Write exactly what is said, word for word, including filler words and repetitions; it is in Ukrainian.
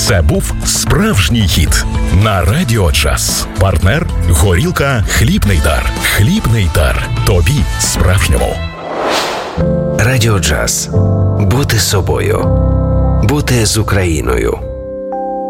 Це був справжній хіт на Радіо Джаз. Партнер – горілка «Хлібний дар». «Хлібний дар». Тобі справжньому. Радіо Джаз. Бути собою. Бути з Україною.